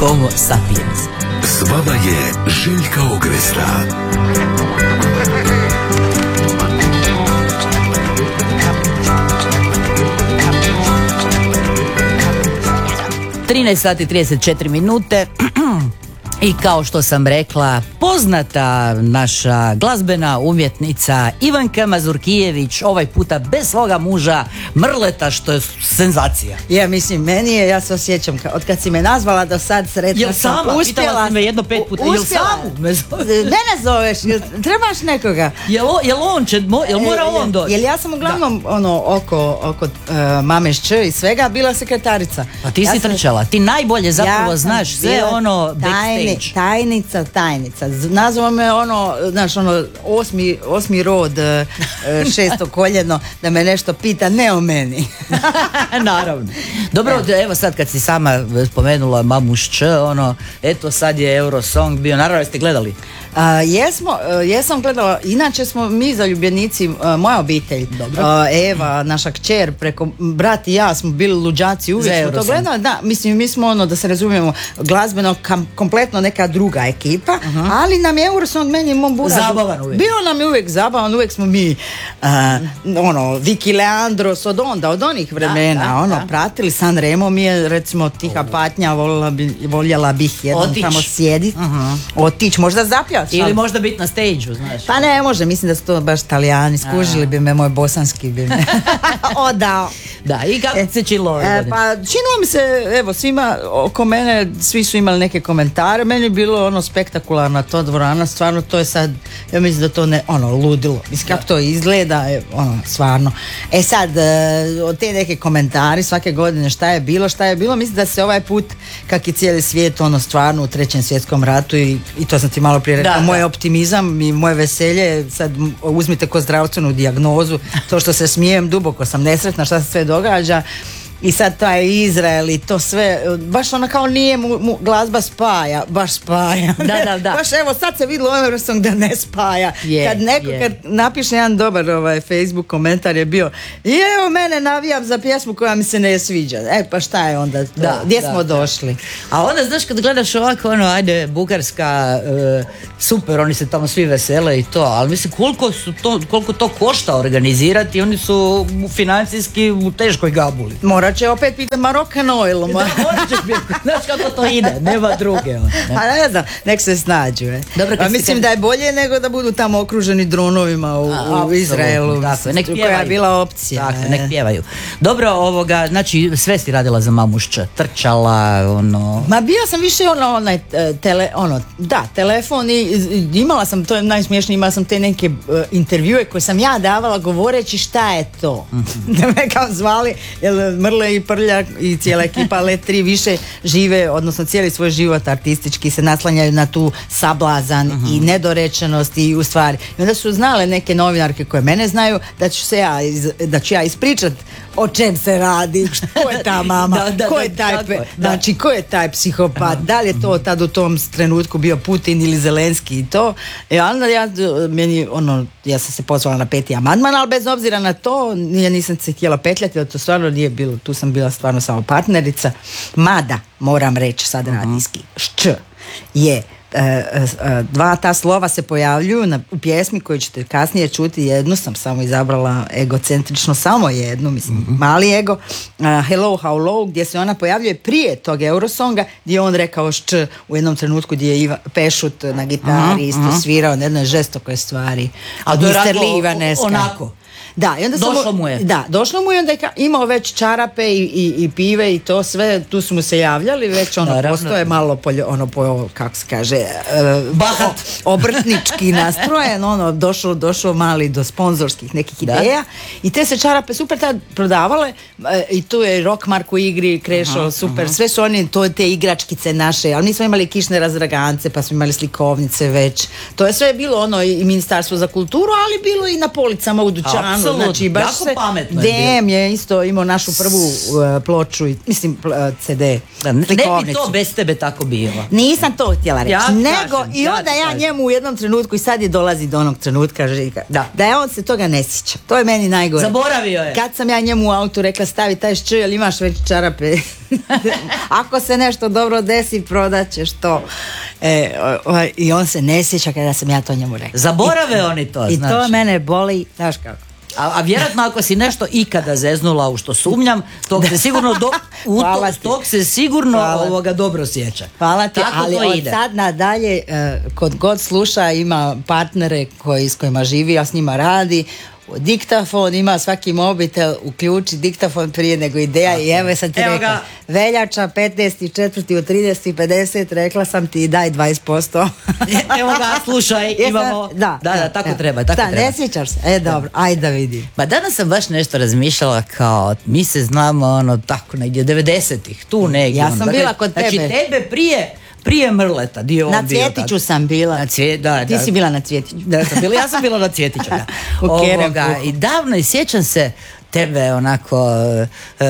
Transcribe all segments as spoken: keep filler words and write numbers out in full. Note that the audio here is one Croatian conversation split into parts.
Homo sapiens. S vama je Željka Ogresta. trinaest sati trideset četiri minute. I kao što sam rekla, poznata naša glazbena umjetnica Ivanka Mazurkijević, ovaj puta bez svoga muža Mrleta, što je senzacija. Ja mislim, meni je, ja se osjećam, od kad si me nazvala do sad sretna jel sam sama? uspjela. Pitala si me jedno pet puta, jel samu me zoveš? Mene zoveš, jel trebaš nekoga? Jel, jel on će, mo, jel mora on doći? Jel ja sam uglavnom da. ono, oko, oko uh, mame Šč i svega bila sekretarica. Pa ti ja si sam, trčala, ti najbolje zapravo ja znaš sve ono tajni, backstage. Tajnica, tajnica. Nazvao me ono, znaš, ono, osmi, osmi rod, uh, šesto koljeno, da me nešto pita, ne o meni. Naravno. Dobro, ja. Evo sad kad si sama spomenula mamu Šč, ono, eto sad je Eurosong bio, naravno jeste gledali? A, jesmo, uh, jesam gledala, inače smo mi zaljubljenici, uh, moja obitelj, uh, Eva, naša kćer, preko brat i ja smo bili luđaci, uvijek smo to gledali, da, mislim, mi smo ono, da se razumijemo, glazbeno kam, kompletno neka druga ekipa, uh-huh. ali nam je Eurosong, meni je mom burazu, zabavan uvijek. Bio nam je uvijek zabavan, uvijek smo mi uh, ono, Viki Leandros od onda, od onih vremena, da, da, ono, da. Pratili, San Remo mi je, recimo, tiha oh. patnja, voljela, bi, voljela bih jednom Otić. Tamo sjediti, uh-huh. otići, možda zapjati. Ili možda biti na stage-u, znaš. Pa ne, može, mislim da su to baš Talijani, skužili bi me, moj bosanski bi me odao. Da, i kako e, se činilo ove e, Pa činilo mi se, evo, svima oko mene, svi su imali neke komentare, meni je bilo ono spektakularna to dvorana, stvarno to je sad, ja mislim da to ne, ono, ludilo, mislim kako to izgleda, ono, stvarno. E sad, od te neke komentari svake godine šta je bilo, šta je bilo, mislim da se ovaj put, kak je cijeli svijet, ono, stvarno u trećem svjetskom ratu i, i to sam ti malo prije rekla, moj optimizam i moje veselje, sad uzmite ko zdravstvenu dijagnozu, to što se smijem, duboko sam nesretna šta se sve događa. I sad taj Izrael i to sve, baš ona kao nije mu, mu glazba spaja, baš spaja. Da, da, da. Baš evo sad se vidilo Eurosong da ne spaja. Yeah, kad neko, yeah. kad napiše jedan dobar ovaj Facebook komentar je bio, i evo mene navijam za pjesmu koja mi se ne sviđa. E pa šta je onda, da, gdje da, smo da. došli? A onda znaš kad gledaš ovako ono, ajde, Bugarska, e, super, oni se tamo svi vesele i to, ali mislim koliko, su to, koliko to košta organizirati, oni su financijski u teškoj gabuli. Mora će opet pitati Marocan Oil. Da, morat ćeš biti. Znaš kako to ide, nema druge. On, ne? A ne znam, nek se snađu. E. Dobro, a mislim kad... da je bolje nego da budu tamo okruženi dronovima u, a, u Izraelu. Tako, nek pjevaju. Koja je bila opcija. Tako, nek pjevaju. Dobro, ovoga, znači sve si radila za mamu Šč, trčala, ono... Ma bila sam više ono, onaj, tele, ono, da, telefon i imala sam, to je najsmiješnije, imala sam te neke uh, intervjue koje sam ja davala govoreći šta je to. Mm-hmm. Da me kao zvali, jer Mrle i Prljak i cijela ekipa Let tri više žive, odnosno cijeli svoj život artistički se naslanjaju na tu sablazan uh-huh. i nedorečenost i u stvari. I onda su znale neke novinarke koje mene znaju da ću se ja, iz, da ću ja ispričat o čem se radi, ko je ta mama, da, da, ko je taj, da, pe, da. znači ko je taj psihopat, da li je to tad u tom trenutku bio Putin ili Zelenski i to. I onda ja, meni, ono, ja sam se pozvala na peti amandman, ali bez obzira na to, ja nisam se htjela petljati, jer to stvarno nije bilo, tu sam bila stvarno samo partnerica, mada, moram reći sad radijski, Šč je, e, e, dva ta slova se pojavljuju na, u pjesmi koju ćete kasnije čuti, jednu sam samo izabrala egocentrično, samo jednu, mislim, mm-hmm. mali ego, uh, Hello, How Low, gdje se ona pojavljuje prije tog Eurosonga, gdje je on rekao Šč u jednom trenutku gdje je Iva Pešut na gitari uh-huh, isto uh-huh. svirao na jednoj žestokoj stvari. A to je radilo onako? Da, i onda došlo sam, mu je. Da, došlo mu je, onda je imao već čarape i, i, i pive i to sve, tu su mu se javljali, već ono Naravno. Postoje malo poljo, ono po, kako se kaže, uh, Bahat. obrtnički nastrojen, ono, došlo, došlo mali do sponzorskih nekih da. Ideja i te se čarape super tad prodavale uh, i tu je Rockmark u igri, Krešo, aha, super, aha. Sve su oni, to te igračkice naše, ali mi smo imali kišne razdragance, pa smo imali slikovnice već, to je sve bilo ono i Ministarstvo za kulturu, ali bilo i na policama u dućanu. Apsolutno, znači baš jako se, pametno je D M je isto imao našu prvu uh, ploču, i- mislim pl- uh, C D, Da, ne bi slikovnicu. to bez tebe tako bilo. Nisam to htjela reći, Ja nego kažem, i ja onda ti ja kažem. njemu u jednom trenutku, i sad je dolazi do onog trenutka, Željka, Da. da je on se toga ne sjeća. To je meni najgore. Zaboravio je. Kad sam ja njemu u autu rekla stavi taj šč, jel imaš već čarape? Ako se nešto dobro desi, prodat ćeš to. E, o- o- I on se ne sjeća kada sam ja to njemu rekla. Zaborave oni to, I znaš. to mene boli, znaš kako. A, a vjerojatno ako si nešto ikada zeznula, u što sumnjam, tog se sigurno do, u Hvala to, ti. tog se sigurno Hvala. ovoga dobro sjeća. Hvala ti, Tako ali to od ide. sad nadalje, e, kod god sluša ima partnere koji, s kojima živi, a s njima radi, diktafon, ima svaki mobitel, uključi diktafon prije nego ideja i evo sam ti Evo rekla, ga. veljača petnaesti četvrti u trideset pedeset, rekla sam ti daj dvadeset posto. Evo ga, slušaj, Jesam- imamo... Da, da, da, tako treba, tako da, treba. ne sjećaš se, e dobro, ajde da vidim. Pa danas sam baš nešto razmišljala kao, mi se znamo ono tako negdje devedesetih, tu negdje. Ja ono. sam bila kod znači, tebe. tebe prije, prije Mrleta, dio on Na bio Cvjetiću tad. sam bila. Na cvje, da, Ti da. si bila na Cvjetiću. Da, sam bila, ja sam bila na Cvjetiću, da. U Kerempuhu. Ovoga, i davno, i sjećam se tebe onako e,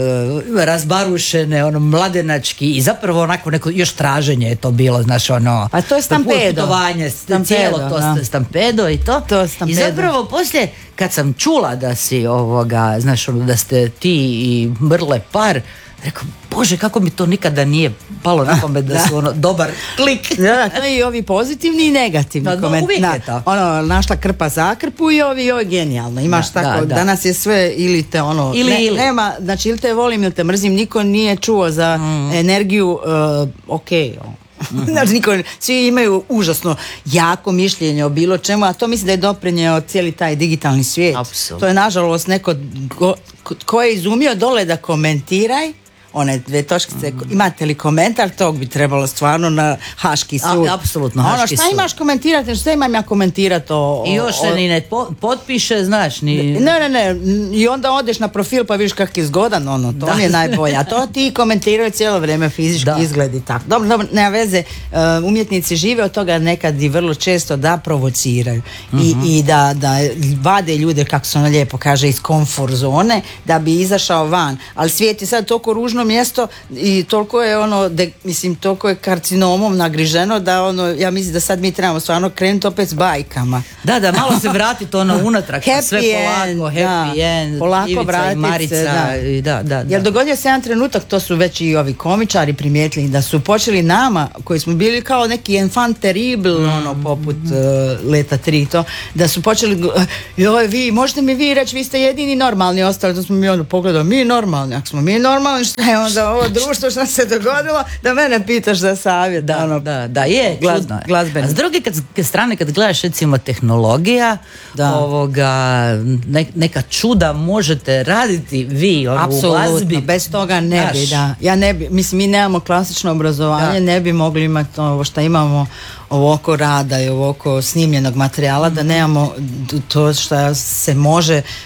razbarušene, ono mladenački i zapravo onako neko još traženje je to bilo, znaš ono. Pa to je stampedo. Putovanje, Stampedo, cijelo to da. stampedo i to. To I stampedo. zapravo poslije kad sam čula da si ovoga, znaš ono, da ste ti i Mrle par, rekao, bože, kako mi to nikada nije palo na pamet da, Da. su ono dobar klik. Da, da, to je i ovi pozitivni i negativni Da, da, koment- uvijek da, je tako. Ono, našla krpa zakrpu i ovi, ovo je genijalno. Imaš Da, tako, da, da. danas je sve ili te ono, Ili, ne- ili. nema, znači ili te volim ili te mrzim, niko nije čuo za Mm. energiju, uh, ok, Mhm. znači niko, svi imaju užasno jako mišljenje o bilo čemu, a to mislim da je doprinjeo cijeli taj digitalni svijet. Apsolutno. To je nažalost neko go- ko je izumio dole da komentiraj, one dve točkice, imate li komentar, tog bi trebalo stvarno na Haški A, sud. apsolutno, Ono, Haški šta sud. imaš komentirati, šta imam ja komentirati o... I još o- se ni ne po- potpiše, znaš, ni... Ne, ne, ne, i onda odeš na profil pa vidiš kak je zgodan, ono, to Da. mi je najbolje. A to ti komentiraju cijelo vrijeme fizički Da. izgled i tako. Dobro, dobro, nema veze, uh, umjetnici žive od toga nekad i vrlo često da provociraju I, i da, da vade ljude, kako se ono lijepo kaže, iz komfort zone, da bi izašao van. Ali svijet je sad toliko ružno mjesto i toliko je ono, de, mislim, toliko je karcinomom nagriženo da ono, ja mislim da sad mi trebamo stvarno krenuti opet s bajkama. Da, da, malo se vratiti ono unatrag, Happy sve end, polako, happy da. end, Polako Ivica vratit i se, Marica, da. i da, da, da. Jer dogodio se jedan trenutak, to su već i ovi komičari primijetili, da su počeli nama, koji smo bili kao neki enfant terrible, Mm. ono, poput uh, Leta tri, to, da su počeli, go- joj, vi, možete mi vi reći, vi ste jedini normalni, ostali, da smo mi ono pogledali, mi normalni, ako smo mi normalni, šta je onda ovo društvo, šta se dogodilo, da mene pitaš za savjet, Da, ono, da, da, je, Glaz- čudno je. glazbeni. A s druge kad, kad strane, kad gledaš recimo tehnologija, Da. ovoga, ne- neka čuda možete raditi vi ono, u glazbi. apsolutno, bez toga ne bi, Znaš. da. Ja ne bi, mislim, mi nemamo klasično obrazovanje, Da. ne bi mogli imati ovo što imamo, ovoko rada i ovoko snimljenog materijala, da nemamo to što se može